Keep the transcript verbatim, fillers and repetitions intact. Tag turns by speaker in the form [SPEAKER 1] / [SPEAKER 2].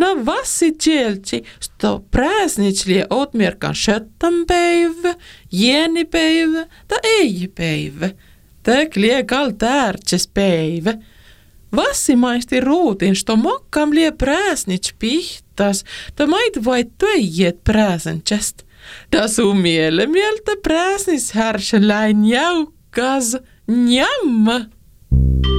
[SPEAKER 1] Ta vassi tjeltsi, sto pääsnitslie otmerkan sjöttanpäivä, jenipäivä, ta ei-päivä. Täklie kal tärtsespäivä. Vassi maisti ruutin, sto mokkam lie pääsnits pihtas, ta mait vai töijet pääsentsäst. Ta su miele mieltä pääsnis härsläin jäukkas, njamma.